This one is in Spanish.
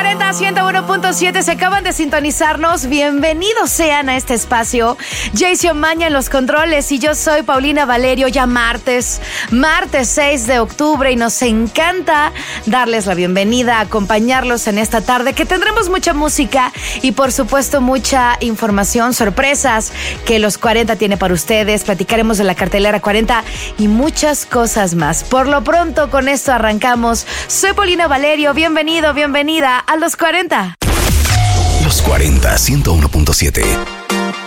40 101.7, se acaban de sintonizarnos. Bienvenidos sean a este espacio. Jaycee Omaña en los controles y yo soy Paulina Valerio. Ya martes 6 de octubre y nos encanta darles la bienvenida, acompañarlos en esta tarde que tendremos mucha música y por supuesto mucha información, sorpresas que los 40 tiene para ustedes. Platicaremos de la cartelera 40 y muchas cosas más. Por lo pronto con esto arrancamos. Soy Paulina Valerio, bienvenida a los 40. Los 40, 101.7.